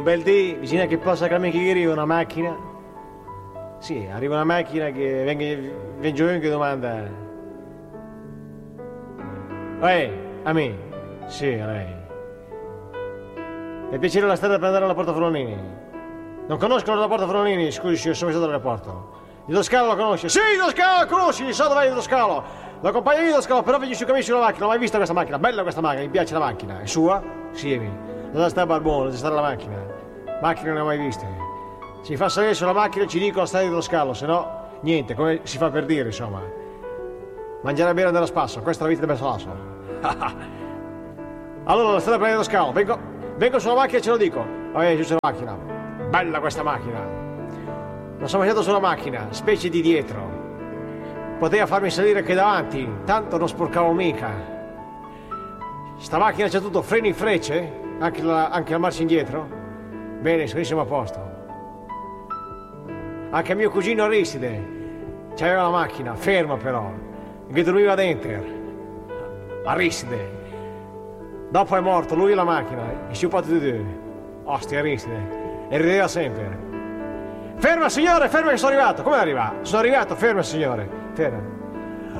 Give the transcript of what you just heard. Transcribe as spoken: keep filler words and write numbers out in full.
un bel dì, bisogna che possa camminare che arriva una macchina. Sì, arriva una macchina che venga, vengo io che domanda. Ehi, a me? Sì, a lei. Mi piacere la strada per andare alla Porta Forlanini. Non conoscono la Porta Forlanini? Scusi, io sono stato all'aeroporto. Il Toscano lo conosce? Sì, il Toscano lo conosci, so dov'è il Toscano. Lo compagno di Toscano, però vedi su cammino sulla macchina, non ho mai visto questa macchina. Bella questa macchina, mi piace la macchina. È sua? Sì, mi. Dove sta Barbone, dove sta la macchina? Macchina non ne ho mai viste. Si fa salire sulla macchina e ci dico la strada di Toscano, se no, niente, come si fa per dire, insomma. Mangiare e bere e andare a spasso, questa è la vita del Bersolasso. Allora, la strada per lo scalo, vengo, vengo sulla macchina e ce lo dico. Vabbè, giù sulla macchina. Bella questa macchina. Non sono mai stato sulla macchina, specie di dietro. Poteva farmi salire anche davanti, tanto non sporcavo mica. Sta macchina c'ha tutto, freni in frecce, anche la, anche la marcia indietro. Bene, siamo a posto. Anche mio cugino Aristide c'aveva la macchina, ferma però, che dormiva dentro. Aristide. Dopo è morto, lui e la macchina, i sciupati di due. Ostia, Aristide. E rideva sempre. Ferma signore, ferma che sono arrivato. Come è arrivato? Sono arrivato, ferma signore. Ferma.